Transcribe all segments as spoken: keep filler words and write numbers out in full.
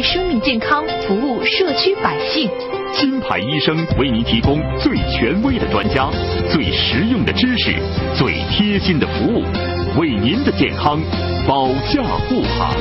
生命健康，服务社区百姓。 金牌医生为您提供最权威的专家、最实用的知识、最贴心的服务，为您的健康保驾护航。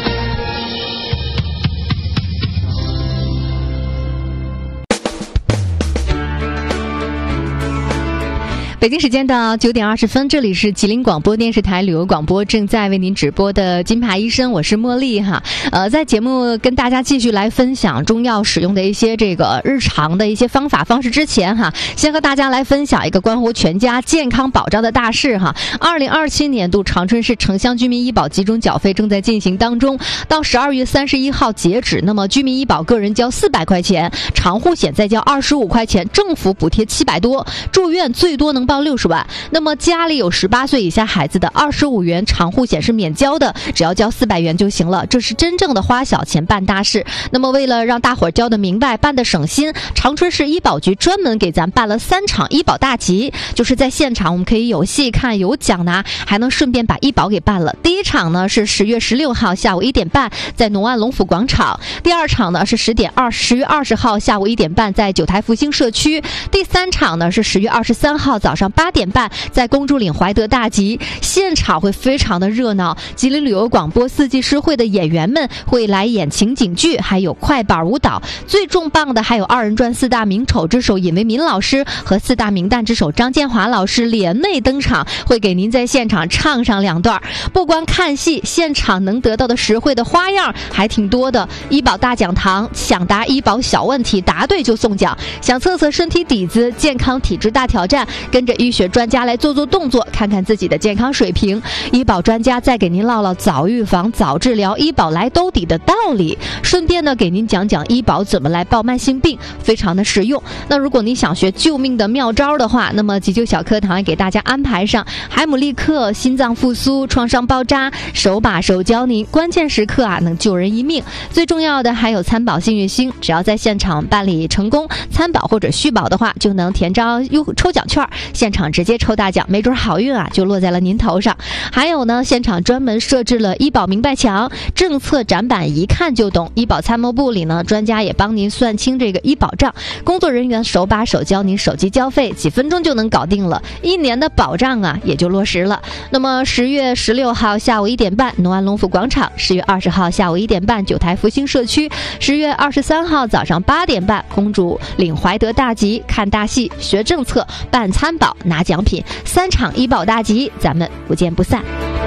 北京时间的九点二十分，这里是吉林广播电视台旅游广播，正在为您直播的金牌医生，我是茉莉哈。呃，在节目跟大家继续来分享中药使用的一些这个日常的一些方法方式之前哈，先和大家来分享一个关乎全家健康保障的大事哈。二零二七年度长春市城乡居民医保集中缴费正在进行当中，到十二月三十一号截止。那么居民医保个人交四百块钱，长户险再交二十五块钱，政府补贴七百多，住院最多能报六十万。那么家里有十八岁以下孩子的二十五元长户险是免交的，只要交四百元就行了。这是真正的花小钱办大事。那么为了让大伙儿交得明白，办得省心，长春市医保局专门给咱办了三场医保大集，就是在现场我们可以有戏看有奖拿，还能顺便把医保给办了。第一场呢是十月十六号下午一点半在农安龙府广场，第二场呢是十点二十月二十号下午一点半在九台复兴社区，第三场呢是十月二十三号早上八点半在公主岭怀德大集，现场会非常的热闹。吉林旅游广播四季诗会的演员们会来演情景剧，还有快板舞蹈。最重磅的还有二人转四大名丑之首尹维民老师和四大名旦之首张建华老师联袂登场，会给您在现场唱上两段。不光看戏，现场能得到的实惠的花样还挺多的。医保大讲堂，抢答医保小问题，答对就送奖。想测测身体底子，健康体质大挑战，跟着医学专家来做做动作，看看自己的健康水平。医保专家再给您唠唠早预防、早治疗、医保来兜底的道理，顺便呢给您讲讲医保怎么来报慢性病，非常的实用。那如果你想学救命的妙招的话，那么急救小课堂也给大家安排上海姆立克、心脏复苏、创伤包扎，手把手教您，关键时刻啊能救人一命。最重要的还有参保幸运星，只要在现场办理成功，参保或者续保的话，就能填张优抽奖券，现场直接抽大奖，没准好运啊就落在了您头上。还有呢，现场专门设置了医保明白墙，政策展板一看就懂。医保参谋部里呢，专家也帮您算清这个医保账，工作人员手把手教您手机交费，几分钟就能搞定了，一年的保障啊也就落实了。那么十月十六号下午一点半农安龙府广场，十月二十号下午一点半九台复兴社区，十月二十三号早上八点半公主岭怀德大集，看大戏学政策办参保拿奖品，三场医保大集，咱们不见不散。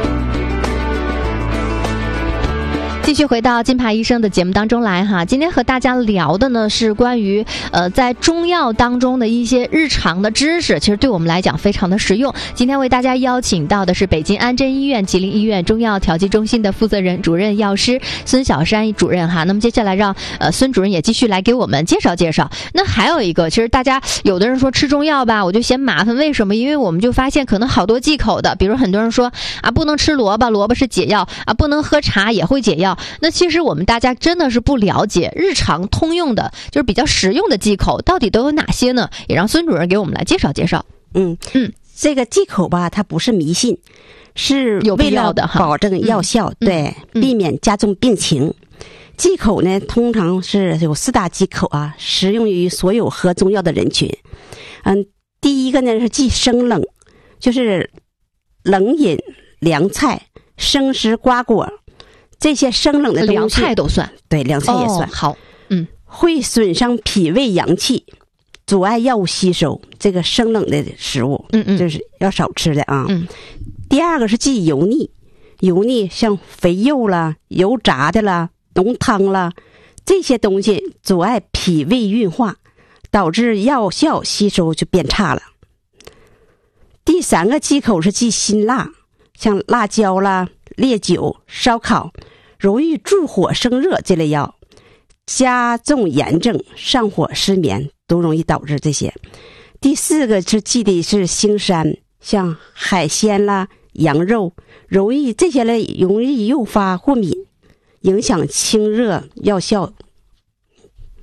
继续回到金牌医生的节目当中来哈，今天和大家聊的呢是关于呃在中药当中的一些日常的知识，其实对我们来讲非常的实用。今天为大家邀请到的是北京安贞医院吉林医院中药调剂中心的负责人主任药师孙小山主任哈。那么接下来让呃孙主任也继续来给我们介绍介绍。那还有一个，其实大家有的人说吃中药吧，我就嫌麻烦，为什么？因为我们就发现可能好多忌口的，比如很多人说啊不能吃萝卜，萝卜是解药啊，不能喝茶也会解药。那其实我们大家真的是不了解日常通用的，就是比较实用的忌口到底都有哪些呢？也让孙主任给我们来介绍介绍。 嗯嗯，这个忌口吧，它不是迷信，是为了保证药效，嗯、对、嗯，避免加重病情。忌口呢，通常是有四大忌口啊，适用于所有喝中药的人群。嗯，第一个呢是忌生冷，就是冷饮、凉菜、生食、瓜果。这些生冷的东西， 凉菜都算， 对，凉菜也算。 哦、好，嗯， 会损伤脾胃阳气，阻碍药物吸收。这个生冷的食物，嗯嗯，就是要少吃的啊。嗯。第二个是忌油腻，油腻像肥肉啦、油炸的啦、浓汤啦，这些东西阻碍脾胃运化，导致药效吸收就变差了。第三个忌口是忌辛辣，像辣椒啦、烈酒、烧烤，容易助火生热这类药，加重炎症、上火、失眠都容易导致这些。第四个是忌的是腥膻，像海鲜啦、羊肉，容易这些类容易诱发过敏，影响清热药效。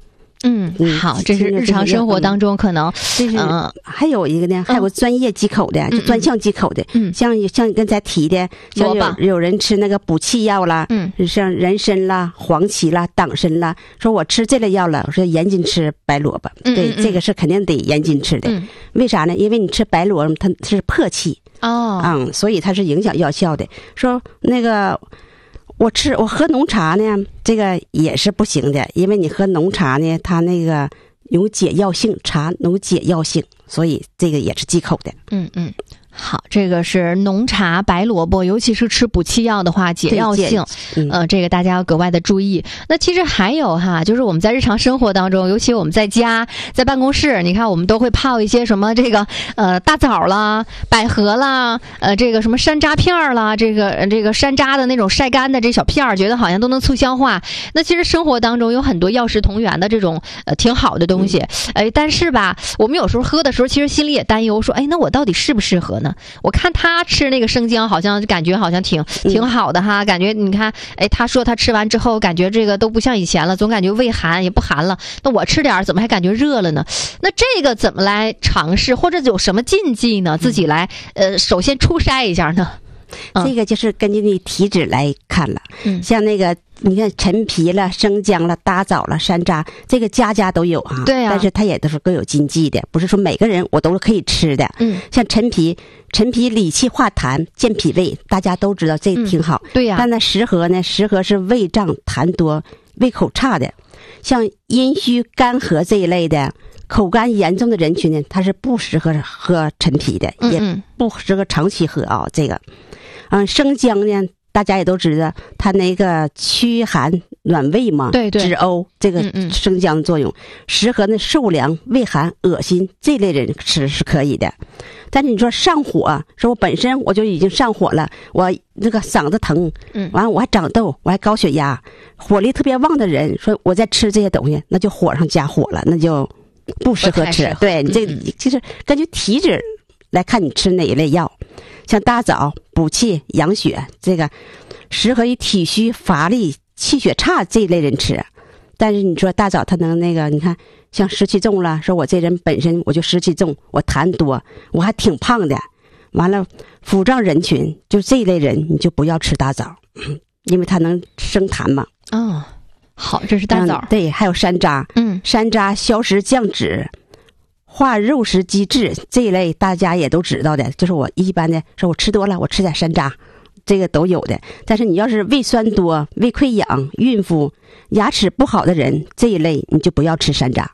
嗯，好，这是日常生活当中可能， 这是、嗯、还有一个呢，还有个专业忌口的，嗯、就专项忌口的，嗯，像像刚才提的，像有有人吃那个补气药啦，嗯，像人参啦、黄芪啦、党参啦，说我吃这类药了，我说严禁吃白萝卜，嗯、对，这个是肯定得严禁吃的，嗯、为啥呢？因为你吃白萝卜它是破气哦，嗯，所以它是影响药效的。说那个。我吃我喝浓茶呢，这个也是不行的，因为你喝浓茶呢，它那个有解药性，茶有解药性，所以这个也是忌口的。嗯嗯。好，这个是浓茶、白萝卜，尤其是吃补气药的话，解药性，嗯、呃，这个大家要格外的注意。那其实还有哈，就是我们在日常生活当中，尤其我们在家、在办公室，你看我们都会泡一些什么这个呃大枣啦、百合啦，呃这个什么山楂片儿啦，这个这个山楂的那种晒干的这小片儿，觉得好像都能促消化。那其实生活当中有很多药食同源的这种呃挺好的东西，哎、呃，但是吧，我们有时候喝的时候，其实心里也担忧，说，哎，那我到底适不适合呢？我看他吃那个生姜，好像感觉好像挺挺好的哈，感觉你看，哎，他说他吃完之后，感觉这个都不像以前了，总感觉胃寒也不寒了。那我吃点怎么还感觉热了呢？那这个怎么来尝试，或者有什么禁忌呢？自己来呃，首先初筛一下呢？ 这个就是根据你体质来看了，嗯，像那个你看陈皮了、生姜了、大枣了、山楂，这个家家都有啊， 对啊， 但是它也都是各有禁忌的，不是说每个人我都是可以吃的。嗯，像陈皮，陈皮理气化痰、健脾胃，大家都知道这挺好。嗯、 对呀、啊， 但那石禾呢，石禾是胃胀、痰多、胃口差的，像阴虚干涸这一类的。口干严重的人群呢，它是不适合喝陈皮的，嗯嗯也不适合长期喝啊。这个，嗯，生姜呢，大家也都知道，它那个驱寒暖胃嘛， 对对， 止呕，这个生姜的作用。适合那受凉、胃寒、恶心这类人吃是可以的。但是你说上火，说我本身我就已经上火了，我那个嗓子疼，嗯，完了我还长痘，我还高血压，火力特别旺的人，说我再吃这些东西，那就火上加火了，那就。不适合吃，合对你这个其实根据体质来看，你吃哪一类药，像大枣补气养血，这个适合于体虚乏力、气血差这一类人吃。但是你说大枣它能那个，你看像湿气重了，说我这人本身我就湿气重，我痰多，我还挺胖的，完了腹胀人群就这一类人你就不要吃大枣，因为它能生痰嘛。 哦。好，这是大枣、 嗯，对，还有山楂，嗯，山楂消食降脂、化肉食积滞这一类，大家也都知道的。就是我一般的说，我吃多了，我吃点山楂，这个都有的。但是你要是胃酸多、胃溃疡、孕妇、牙齿不好的人这一类，你就不要吃山楂。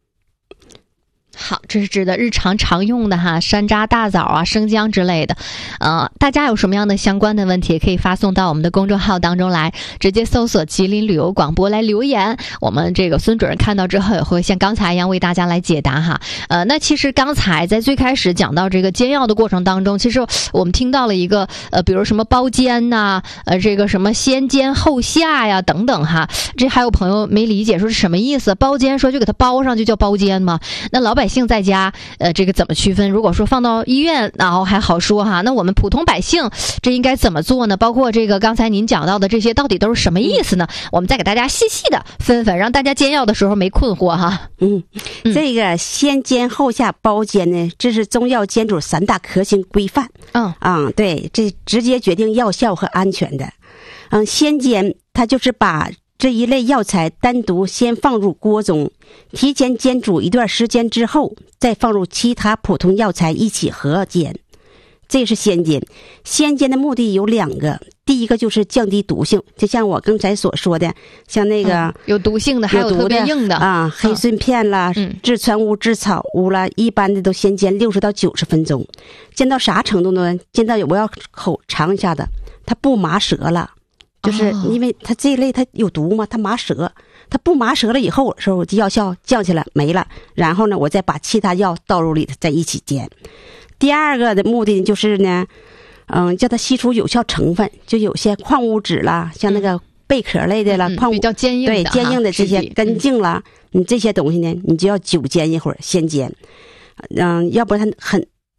好，这是指的日常常用的哈，山楂、大枣啊、生姜之类的。呃，大家有什么样的相关的问题，可以发送到我们的公众号当中来，直接搜索吉林旅游广播来留言。我们这个孙主任看到之后，也会像刚才一样为大家来解答哈。呃，那其实刚才在最开始讲到这个煎药的过程当中，其实我们听到了一个呃，比如什么包煎呐、啊，呃，这个什么先煎后下呀等等哈。这还有朋友没理解，说是什么意思？包煎说就给它包上就叫包煎吗？那老百姓在家，呃，这个怎么区分？如果说放到医院，然后还好说哈。那我们普通百姓，这应该怎么做呢？包括这个刚才您讲到的这些，到底都是什么意思呢？我们再给大家细细的分分，让大家煎药的时候没困惑哈。 嗯，这个先煎后下包煎呢，这是中药煎煮三大核心规范。嗯啊，对，这直接决定药效和安全的。嗯，先煎，它就是把这一类药材单独先放入锅中，提前煎煮一段时间之后，再放入其他普通药材一起合煎，这是先煎。先煎的目的有两个，第一个就是降低毒性，就像我刚才所说的，像那个、嗯、 有毒性的，还有特别硬的啊，黑顺片啦、嗯、制川乌、制草乌啦，一般的都先煎六十到九十分钟。煎到啥程度呢？煎到我要口尝一下子，它不麻舌了。就是因为它这一类它有毒嘛，它麻舌，它不麻舌了以后，时候药效降下来没了，然后呢，我再把其他药倒入里头，再一起煎。第二个的目的就是呢，嗯，叫它吸出有效成分，就有些矿物质啦，像那个贝壳类的啦， 嗯、 矿物比较坚硬的， 对坚硬的这些根茎啦，你、嗯、这些东西呢，你就要久煎一会儿，先煎，嗯，要不然它很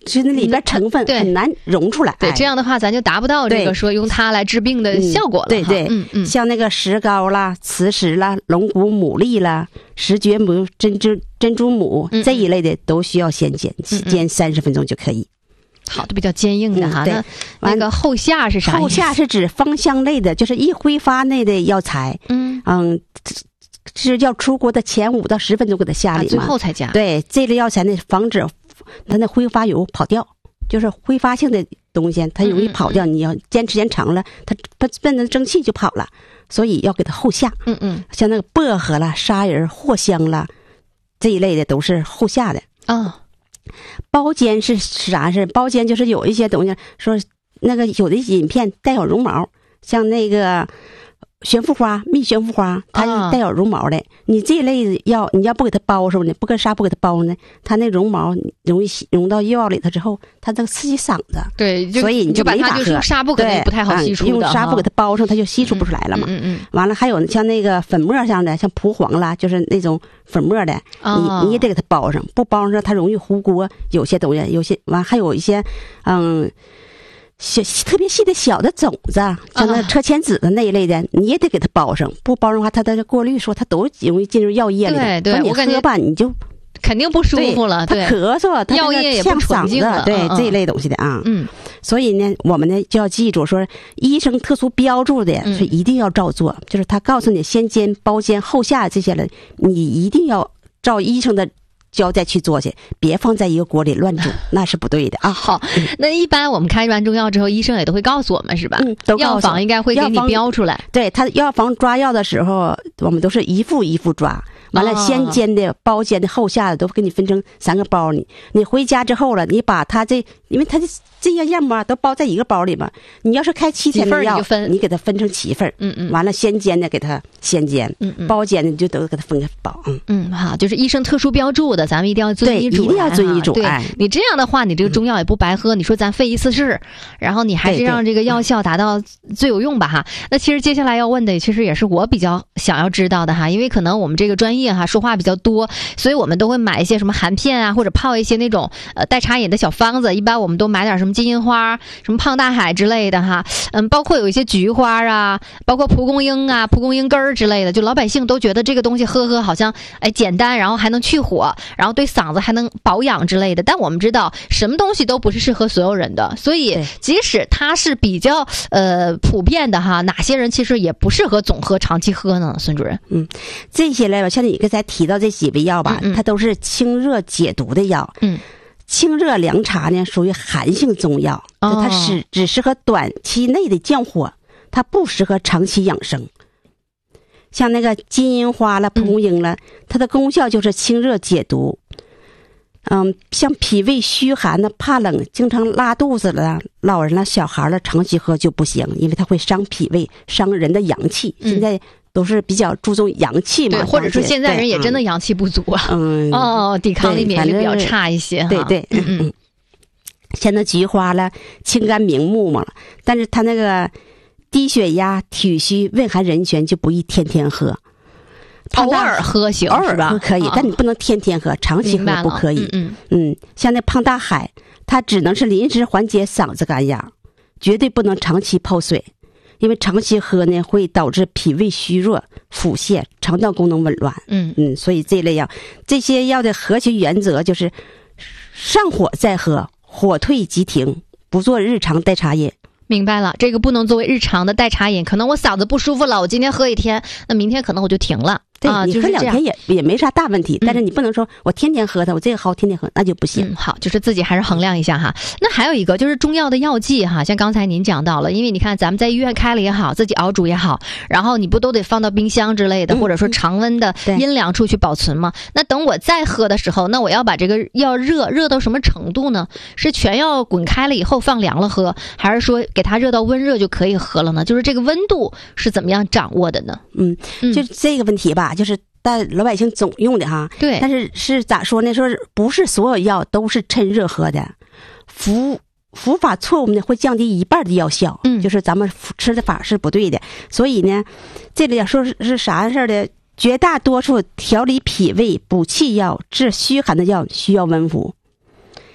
就是那里边成分很难溶出来。 对，这样的话咱就达不到这个说用它来治病的效果了。 对对，嗯嗯，像那个石膏啦、磁石啦、龙骨牡蛎啦、石蕨母、珍珠珍珠母这一类的都需要先煎，煎三十分钟就可以。 好的，比较坚硬的哈。那那个后下是啥意思？ 后下是指芳香类的，就是易挥发类的药材。嗯嗯，是要出锅的前五到十分钟给它下里嘛， 最后才加。 对，这类药材呢，防止它那挥发油跑掉，就是挥发性的东西它容易跑掉。你要煎时间长了，它它变成蒸汽就跑了，所以要给它后下。嗯嗯，像那个薄荷啦、砂仁、藿香啦这一类的都是后下的啊。 包煎是啥事？包煎就是有一些东西说那个有的饮片带有绒毛，像那个悬浮花、蜜悬浮花，它是带有绒毛的。你这类药，你要不给它包上呢，不跟纱布给它包呢，它那绒毛容易融到药里头之后，它这个刺激嗓子。 对， 所以你就没法喝。 用纱布可能不太好吸出的， 用纱布给它包上，它就吸出不出来了嘛。嗯嗯。完了，还有像那个粉末上的，像蒲黄啦，就是那种粉末的，你你也得给它包上，不包上它容易糊锅。有些东西，有些完还有一些，嗯。小特别细的小的种子，像那车前子的那一类的，你也得给它包上。不包上的话，它的过滤说它都容易进入药液里。 对对， 我喝吧，你就肯定不舒服了。 对，它咳嗽，它药液也不纯净了。 对这一类东西的啊。嗯。所以呢，我们呢就要记住，说医生特殊标注的是一定要照做，就是他告诉你先煎、包煎、后下这些了，你一定要照医生的交代去做去，别放在一个锅里乱煮，那是不对的啊。 好，那一般我们开完中药之后，医生也都会告诉我们是吧？ 嗯，都药房应该会给你标出来。 对，他药房抓药的时候，我们都是一副一副抓。完了，先煎的、包煎的、后下的都给你分成三个包。你你回家之后了，你把它这，因为它这这些样嘛都包在一个包里嘛。你要是开七天的药，你, 你给它分成七份。嗯嗯。完了，先煎的给它先煎，嗯嗯，包煎的你就都给它分个包。嗯嗯，好，就是医生特殊标注的，咱们一定要遵医嘱。 对，一定要遵医嘱。 对，你这样的话，你这个中药也不白喝。你说咱费一次事，然后你还是让这个药效达到最有用吧哈。那其实接下来要问的，其实也是我比较想要知道的哈，因为可能我们这个专业哈说话比较多，所以我们都会买一些什么含片啊，或者泡一些那种呃代茶饮的小方子。一般我们都买点什么金银花、什么胖大海之类的哈，嗯，包括有一些菊花啊，包括蒲公英啊、蒲公英根儿之类的。就老百姓都觉得这个东西喝喝好像哎简单，然后还能去火，然后对嗓子还能保养之类的。但我们知道什么东西都不是适合所有人的，所以即使它是比较呃普遍的哈，哪些人其实也不适合总喝、长期喝呢？孙主任， 嗯，这些来吧，像你刚才提到这几味药吧，嗯嗯，它都是清热解毒的药。嗯，清热凉茶呢属于寒性中药，哦，就它是只适合短期内的降火，它不适合长期养生。像那个金银花了、蒲公英了，嗯，它的功效就是清热解毒。嗯，像脾胃虚寒的、怕冷、经常拉肚子了、老人了、小孩了，长期喝就不行，因为它会伤脾胃、伤人的阳气。嗯，现在都是比较注重阳气嘛， 对，或者说现在人也真的阳气不足啊，嗯，哦，抵抗力免疫力比较差一些， 对对，嗯嗯。像那菊花了，清肝明目嘛，但是它那个低血压、体虚、胃寒人群就不宜天天喝。 偶尔喝行， 偶尔喝可以，但你不能天天喝，长期喝不可以。嗯嗯，像那胖大海，它只能是临时缓解嗓子干痒，绝对不能长期泡水，因为长期喝呢会导致脾胃虚弱、腹泻、肠道功能紊乱。嗯嗯，所以这类药，这些药的核心原则就是上火再喝，火退即停，不做日常代茶饮。 明白了，这个不能作为日常的代茶饮。可能我嗓子不舒服了，我今天喝一天，那明天可能我就停了。 对， 啊， 你喝两天也也没啥大问题，但是你不能说我天天喝它，我这个好天天喝，那就不行。 嗯，好，就是自己还是衡量一下哈。那还有一个就是中药的药剂哈，像刚才您讲到了，因为你看咱们在医院开了也好，自己熬煮也好，然后你不都得放到冰箱之类的，嗯，或者说常温的阴凉处去保存吗？那等我再喝的时候，那我要把这个药热热到什么程度呢？是全要滚开了以后放凉了喝，还是说给它热到温热就可以喝了呢？就是这个温度是怎么样掌握的呢？ 嗯，就这个问题吧，就是但老百姓总用的哈， 对， 但是是咋说呢？说不是所有药都是趁热喝的，服服法错误呢会降低一半的药效，嗯，就是咱们吃的法是不对的。所以呢，这里要说是啥事儿的？绝大多数调理脾胃、补气药、治虚寒的药需要温服。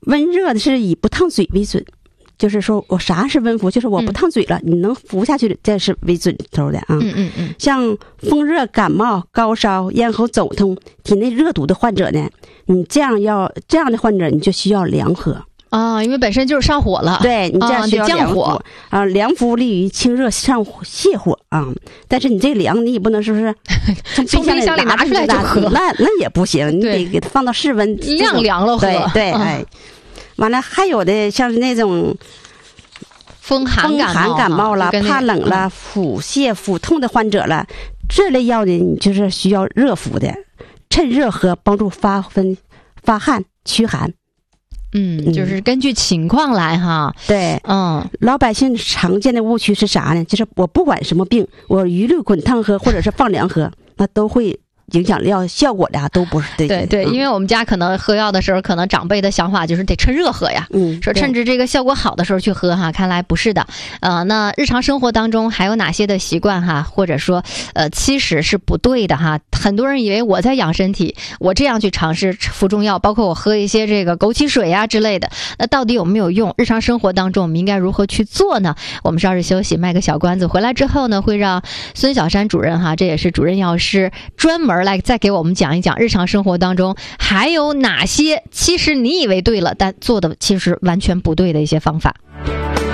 温热的是以不烫嘴为准。就是说我啥是温敷，就是我不烫嘴了，嗯、你能服下去，这是为准头的啊。 嗯嗯嗯。 像风热、感冒、高烧、咽喉肿痛、体内热毒的患者呢，你这样要这样的患者，你就需要凉喝啊，因为本身就是上火了。 对你这样需要降火啊，凉敷利于清热上泻火啊。但是你这凉，你也不能说是从冰箱里拿出来就喝， 那那也不行，你得给它放到室温晾凉了喝。 对对，哎。完了，还有的像是那种风寒感冒、风寒感冒了、怕冷了、腹泻、腹痛的患者了，这类药呢，你就是需要热敷的，趁热喝，帮助发分、发汗、驱寒。 嗯，就是根据情况来哈。 对， 嗯， 老百姓常见的误区是啥呢？就是我不管什么病，我一律滚烫喝或者是放凉喝，那都会影响药效果的都不是对对对、嗯，因为我们家可能喝药的时候，可能长辈的想法就是得趁热喝呀， 嗯， 说趁着这个效果好的时候去喝哈，看来不是的。呃，那日常生活当中还有哪些的习惯哈，或者说呃，其实是不对的哈。很多人以为我在养身体，我这样去尝试服中药，包括我喝一些这个枸杞水呀、啊、之类的，那到底有没有用？日常生活当中我们应该如何去做呢？我们稍事休息，卖个小关子，回来之后呢，会让孙小山主任哈，这也是主任药师，专门来再给我们讲一讲日常生活当中还有哪些其实你以为对了，但做的其实完全不对的一些方法。